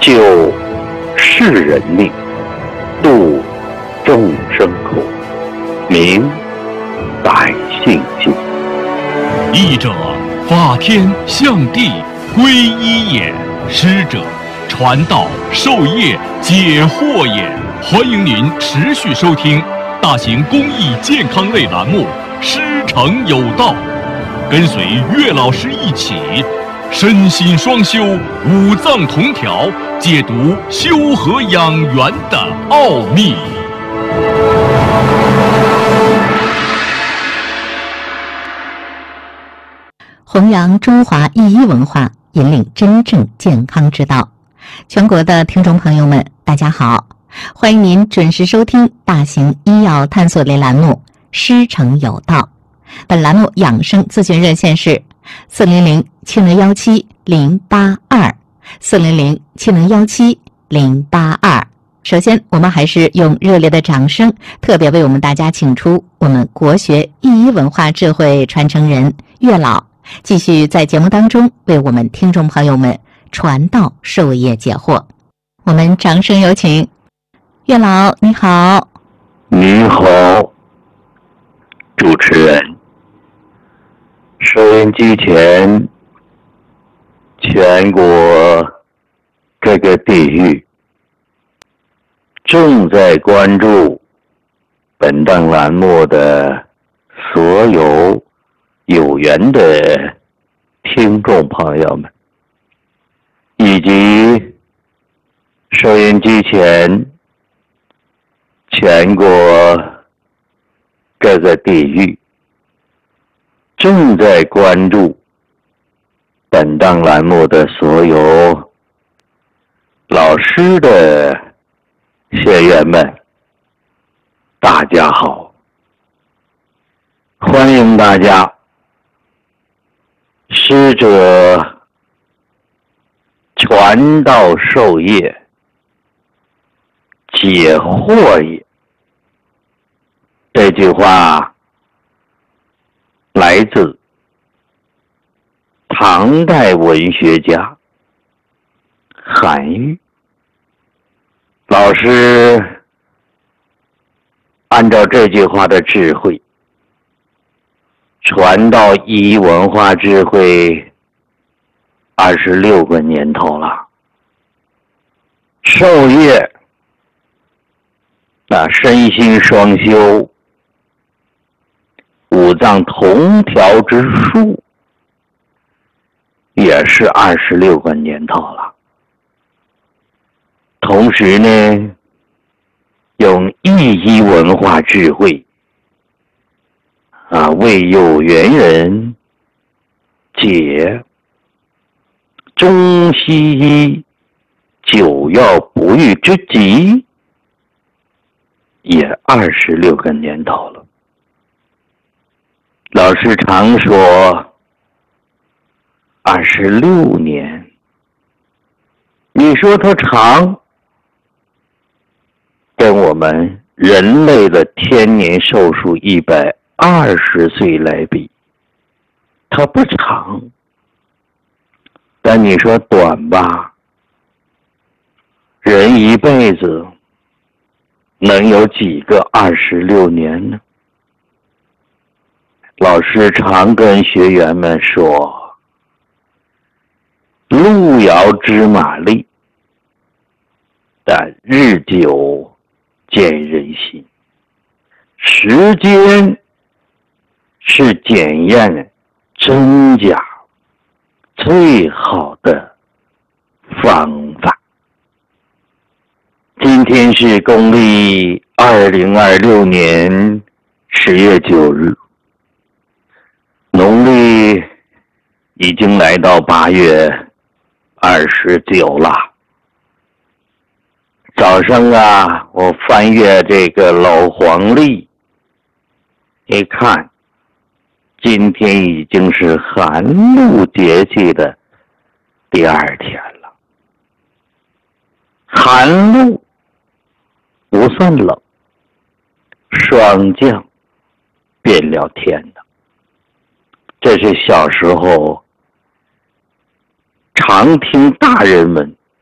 救世人命，度众生苦，明百姓心。 译者法天象地归一也，师者传道授业解惑也。欢迎您持续收听大型公益健康类栏目《师承有道》，跟随岳老师一起身心双修，五脏同调，解读修和养元的奥秘。 弘扬中华医医文化，引领真正健康之道。全国的听众朋友们，大家好，欢迎您准时收听大型医药探索类栏目《师承有道》。本栏目养生咨询热线是400-7017-082，400-7017-082。首先，我们还是用热烈的掌声，特别为我们大家请出我们国学医医文化智慧传承人岳老，继续在节目当中为我们听众朋友们传道授业解惑。我们掌声有请岳老，你好。 你好，主持人。收音机前，全国各个地域正在关注本档栏目的所有有缘的听众朋友们，以及收音机前全国各个地域正在关注本档栏目的所有老师的学员们，大家好，欢迎大家。师者传道授业解惑也，这句话来自唐代文学家韩愈。老师按照这句话的智慧，传道医文化智慧26个年头了。授业身心双修，五脏同调之术也是26个年头了。同时呢，用医医文化智慧为有缘人解中西医9要不愈之急，也26个年头了。老师常说26年，你说它长，跟我们人类的天年寿数120岁来比，它不长。但你说短吧，人一辈子能有几个26年呢？老师常跟学员们说，路遥知马力，但日久见人心。时间是检验真假最好的方法。今天是公历2026年10月9日，农历已经来到8月29了。早上我翻阅这个老黄历，一看今天已经是寒露节气的第2天了。寒露不算冷，霜降变了天的。这是小时候常听大人们